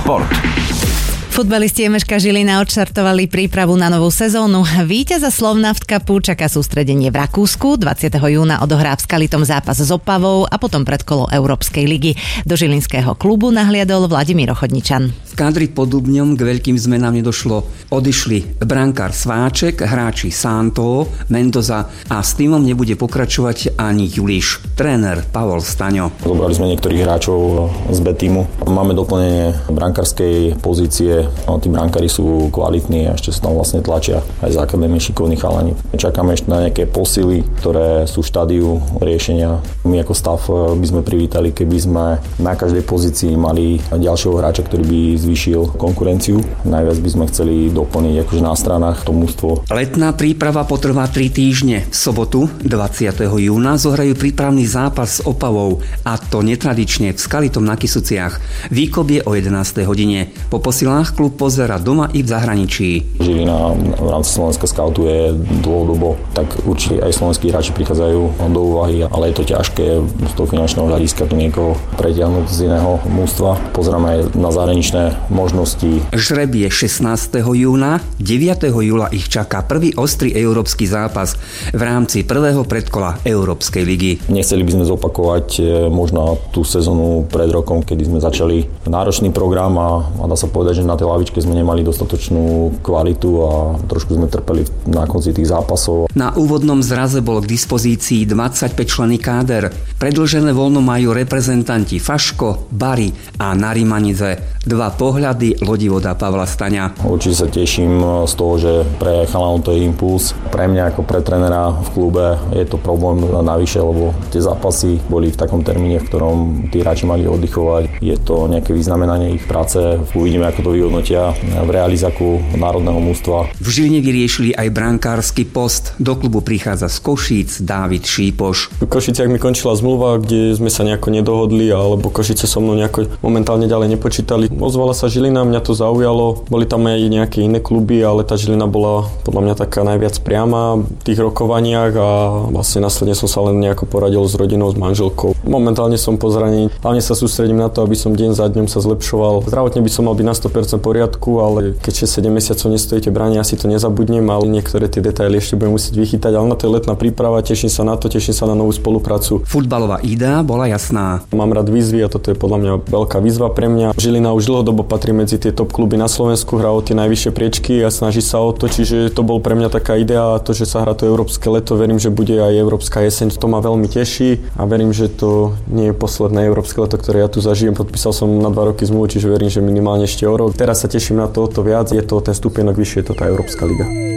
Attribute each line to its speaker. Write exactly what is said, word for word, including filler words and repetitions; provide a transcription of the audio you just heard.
Speaker 1: šport.
Speaker 2: Futbalisti Emeška Žilina odštartovali prípravu na novú sezónu. Víťaza Slovnaft Cupu čaká sústredenie v Rakúsku. dvadsiateho júna odohrá v Skalitom zápas s Opavou a potom predkolo Európskej ligy. Do žilinského klubu nahliadol Vladimír Ochodničan.
Speaker 3: V kádri pod Dubňom k veľkým zmenám nedošlo. Odišli brankár Sváček, hráči Santo, Mendoza a s týmom nebude pokračovať ani Juliš. Tréner Pavol Staňo.
Speaker 4: Zobrali sme niektorých hráčov z B tímu. Máme doplnenie brankárskej pozície. No, tí brankári sú kvalitní a ešte sa tam vlastne tlačia aj z akadémie šikovní chalani. Čakáme ešte na nejaké posily, ktoré sú v štádiu riešenia. My ako stav by sme privítali, keby sme na každej pozícii mali ďalšieho hráča, ktorý by zvýšil konkurenciu. Najviac by sme chceli doplniť akože na stranách to mužstvo.
Speaker 3: Letná príprava potrvá tri týždne. V sobotu dvadsiateho júna zohrajú prípravný zápas s Opavou, a to netradične v Skalitom na Kysuciach. Výkop je o jedenástej hodine. Po posilách klub pozerá doma i v zahraničí.
Speaker 4: Žilina v rámci Slovenska skautuje dlhodobo, tak určite aj slovenskí hráči prichádzajú do úvahy, ale je to ťažké z toho finančného hľadiska tu niekoho pretiahnuť z iného mužstva. Pozeráme aj na zahraničné možnosti.
Speaker 3: Žrebie šestnásteho júna, deviateho júla ich čaká prvý ostrý európsky zápas v rámci prvého predkola Európskej ligy.
Speaker 4: Nechceli by sme zopakovať možno tú sezónu pred rokom, kedy sme začali náročný program a, a dá sa povedať, že na tej lavičke sme nemali dostatočnú kvalitu a trošku sme trpeli na konci tých zápasov.
Speaker 3: Na úvodnom zraze bol k dispozícii dvadsaťpäť členný káder. Predĺžené voľno majú reprezentanti Faško, Bari a Narimanidze. Dva pohľady lodivoda Pavla Staňa.
Speaker 4: Určite sa teším z toho, že pre chalanov to je impuls. Pre mňa ako pre trénera v klube je to problém navyše, lebo tie zápasy boli v takom termíne, v ktorom tí hráči mali oddychovať. Je to nejaké vyznamenanie ich práce. Uvidíme, ako to vyhodnotia v realizáku národného mužstva.
Speaker 3: V Žiline vyriešili aj brankársky post. Do klubu prichádza z Košíc Dávid Šípoš.
Speaker 5: V Košiciach mi končila zmluva, kde sme sa nejako nedohodli, alebo Košice so mnou nejako momentálne ďalej nepočítali. Ozvala sa Žilina, mňa to zaujalo. Boli tam aj nejaké iné kluby, ale tá Žilina bola podľa mňa taká najviac priama v tých rokovaniach a vlastne následne som sa len nejako poradil s rodinou, s manželkou. Momentálne som po zranení. Hlavne sa sústredím na to, aby som deň za dňom sa zlepšoval. Zdravotne by som mal byť na sto percent poriadku, ale keď šesť sedem mesiacov nestojíte bráni, asi to nezabudnem, ale niektoré tie detaily ešte budem musieť vychytať, ale na to je letná príprava, teším sa na to, teším sa na novú spoluprácu.
Speaker 3: Futbalová idea bola jasná.
Speaker 5: Mám rád výzvy a toto je podľa mňa veľká výzva pre mňa. Žilina už dlhodobo patrí medzi tie top kluby na Slovensku, hrá o tie najvyššie priečky a snaží sa o to, čiže to bol pre mňa taká idea, to, že sa hrá to európske leto, verím, že bude aj európska jeseň, to ma veľmi teší a verím, že to nie je posledné európske leto, ktoré ja tu zažijem. Podpísal som na dva roky zmluvu, čiže verím, že minimálne ešte o rok. Teraz sa teším na to, to viac, je to ten stupienok vyššie, je to tá Európska liga.